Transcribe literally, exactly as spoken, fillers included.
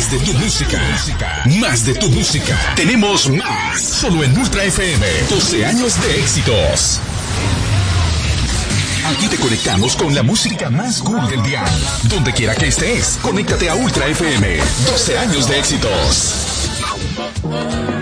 Más de tu música. Más de tu música. Tenemos más. Solo en Ultra F M. doce años de éxitos. Aquí te conectamos con la música más cool del día. Donde quiera que estés, conéctate a Ultra F M. doce años de éxitos.